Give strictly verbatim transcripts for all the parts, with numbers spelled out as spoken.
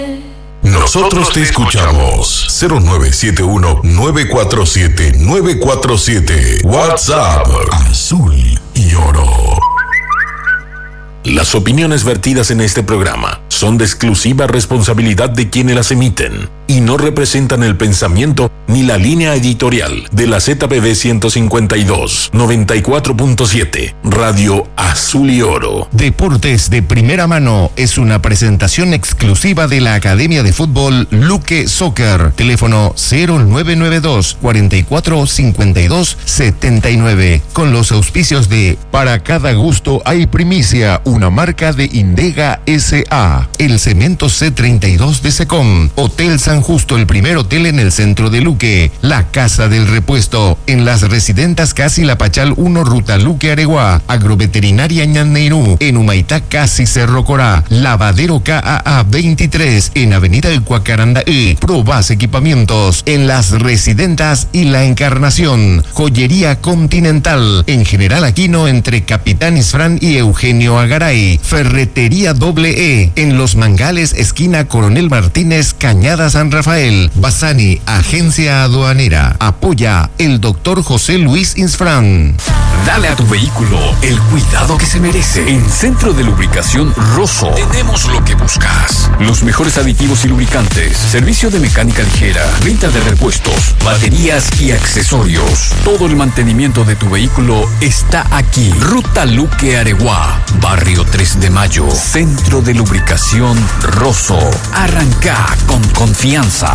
Nosotros te escuchamos. cero nueve siete uno, nueve cuatro siete, nueve cuatro siete. WhatsApp Azul y Oro. Las opiniones vertidas en este programa son de exclusiva responsabilidad de quienes las emiten y no representan el pensamiento ni la línea editorial de la Z P B ciento cincuenta y dos, noventa y cuatro punto siete, Radio Azul y Oro. Deportes de primera mano es una presentación exclusiva de la Academia de Fútbol Luque Soccer. Teléfono cero nueve nueve dos, cuarenta y cuatro, cincuenta y dos, setenta y nueve. Con los auspicios de Para cada gusto hay primicia, una marca de Indega S A. El Cemento C treinta y dos de Secom. Hotel San Justo, el primer hotel en el centro de Luque. La Casa del Repuesto. En las residentas Casi La Pachal uno, Ruta Luque Areguá. Agroveterinaria Ñanneirú. En Humaitá Casi Cerro Corá. Lavadero K A A veintitrés. En Avenida El Cuacaranda E. Probas Equipamientos. En las residentas y La Encarnación. Joyería Continental. En General Aquino entre Capitán Isfrán y Eugenio Agaray. Ferretería Doble E. En Los Mangales, esquina Coronel Martínez, Cañada San Rafael. Basani, agencia aduanera. Apoya el doctor José Luis Isfrán. Dale a tu vehículo el cuidado que se merece. En Centro de Lubricación Rosso tenemos lo que buscas. Los mejores aditivos y lubricantes, servicio de mecánica ligera, venta de repuestos, baterías y accesorios. Todo el mantenimiento de tu vehículo está aquí. Ruta Luque Areguá, Barrio tres de Mayo. Centro de Lubricación Rosso. Arranca con confianza.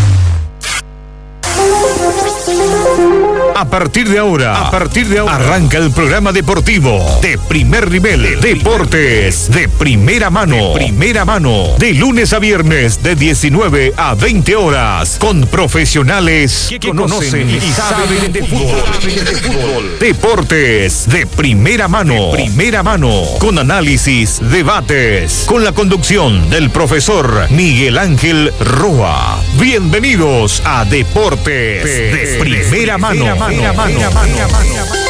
A partir de ahora, a partir de ahora, arranca el programa deportivo de primer nivel, Deportes de primera mano, de primera mano, de lunes a viernes de diecinueve a veinte horas, con profesionales que conocen y saben de fútbol. Deportes de primera mano, de primera mano, con análisis, debates, con la conducción del profesor Miguel Ángel Roa. Bienvenidos a Deportes de primera mano. Mano, mano, mano, mano.